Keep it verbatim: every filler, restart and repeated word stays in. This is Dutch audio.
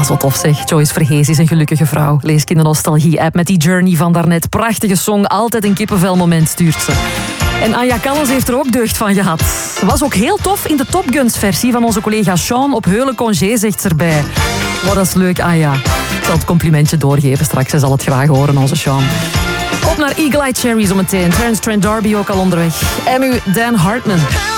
zo tof zeg. Joyce Verhees is een gelukkige vrouw. Lees in de Nostalgie-app met die Journey van daarnet. Prachtige song, altijd een kippenvelmoment stuurt ze. En Anja Callens heeft er ook deugd van gehad. Was ook heel tof in de Top Guns versie van onze collega Sean op Heulen-Congé, zegt ze erbij. Wat dat is leuk, Anja. Ik zal het complimentje doorgeven straks. Zij zal het graag horen, onze Sean. Op naar Eagle Eye Cherry zometeen. Terence Trent D'Arby ook al onderweg. En nu Dan Hartman.